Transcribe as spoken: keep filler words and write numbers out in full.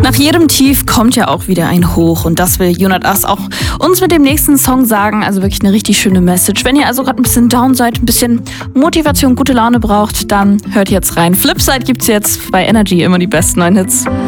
Nach jedem Tief kommt ja auch wieder ein Hoch und das will You Not Us auch uns mit dem nächsten Song sagen. Also wirklich eine richtig schöne Message. Wenn ihr also gerade ein bisschen down seid, ein bisschen Motivation, gute Laune braucht, dann hört jetzt rein. Flipside gibt's jetzt bei Energy, immer die besten neuen Hits.